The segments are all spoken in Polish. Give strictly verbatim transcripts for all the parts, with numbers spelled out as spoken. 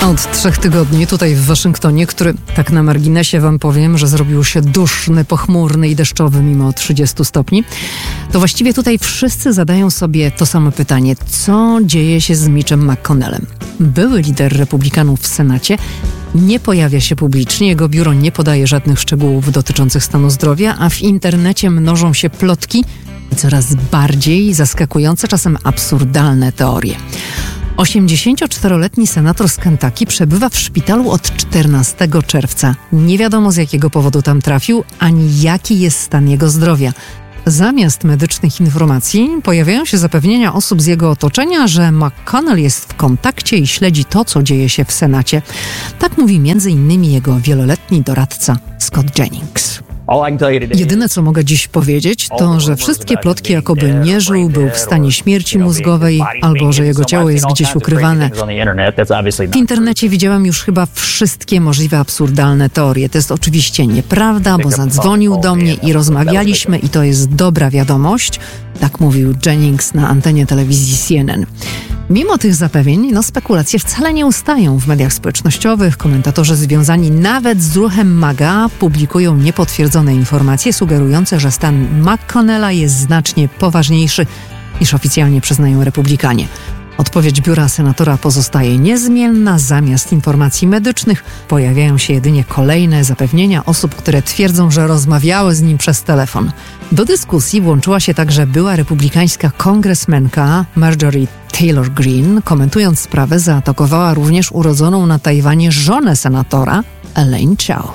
Od trzech tygodni tutaj w Waszyngtonie, który, tak na marginesie wam powiem, że zrobił się duszny, pochmurny i deszczowy mimo trzydziestu stopni, to właściwie tutaj wszyscy zadają sobie to samo pytanie. Co dzieje się z Mitchem McConnellem? Były lider republikanów w Senacie nie pojawia się publicznie, jego biuro nie podaje żadnych szczegółów dotyczących stanu zdrowia, a w internecie mnożą się plotki i coraz bardziej zaskakujące, czasem absurdalne teorie. osiemdziesięcioczteroletni senator z Kentucky przebywa w szpitalu od czternastego czerwca. Nie wiadomo, z jakiego powodu tam trafił, ani jaki jest stan jego zdrowia. Zamiast medycznych informacji pojawiają się zapewnienia osób z jego otoczenia, że McConnell jest w kontakcie i śledzi to, co dzieje się w Senacie. Tak mówi między innymi jego wieloletni doradca Scott Jennings. Jedyne, co mogę dziś powiedzieć, to, że wszystkie plotki, jakoby nie żył, był w stanie śmierci mózgowej albo że jego ciało jest gdzieś ukrywane. W internecie widziałem już chyba wszystkie możliwe absurdalne teorie. To jest oczywiście nieprawda, bo zadzwonił do mnie i rozmawialiśmy i to jest dobra wiadomość. Tak mówił Jennings na antenie telewizji C N N. Mimo tych zapewnień, no spekulacje wcale nie ustają w mediach społecznościowych. Komentatorzy związani nawet z ruchem MAGA publikują niepotwierdzone informacje sugerujące, że stan McConnella jest znacznie poważniejszy niż oficjalnie przyznają republikanie. Odpowiedź biura senatora pozostaje niezmienna. Zamiast informacji medycznych pojawiają się jedynie kolejne zapewnienia osób, które twierdzą, że rozmawiały z nim przez telefon. Do dyskusji włączyła się także była republikańska kongresmenka Marjorie Taylor Greene. Komentując sprawę, zaatakowała również urodzoną na Tajwanie żonę senatora, Elaine Chao.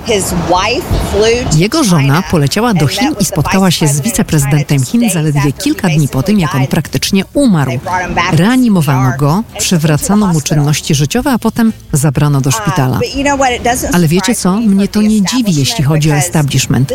Jego żona poleciała do Chin i spotkała się z wiceprezydentem Chin zaledwie kilka dni po tym, jak on praktycznie umarł. Reanimowano go, przywracano mu czynności życiowe, a potem zabrano do szpitala. Ale wiecie co? Mnie to nie dziwi, jeśli chodzi o establishment,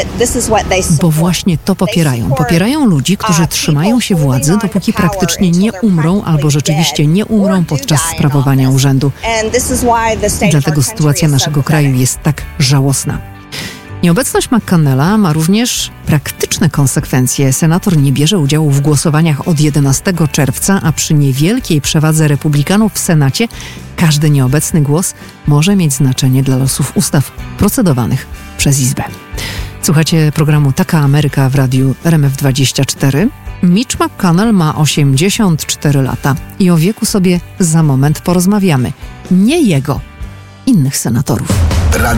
bo właśnie to popierają. Popierają ludzi, którzy trzymają się władzy, dopóki praktycznie nie umrą albo rzeczywiście nie umrą podczas sprawowania urzędu. Dlatego sytuacja naszego kraju jest tak żałosna. Nieobecność McConnella ma również praktyczne konsekwencje. Senator nie bierze udziału w głosowaniach od jedenastego czerwca, a przy niewielkiej przewadze republikanów w Senacie każdy nieobecny głos może mieć znaczenie dla losów ustaw procedowanych przez Izbę. Słuchacie programu Taka Ameryka w radiu R M F dwadzieścia cztery. Mitch McConnell ma osiemdziesiąt cztery lata i o wieku sobie za moment porozmawiamy. Nie jego, innych senatorów.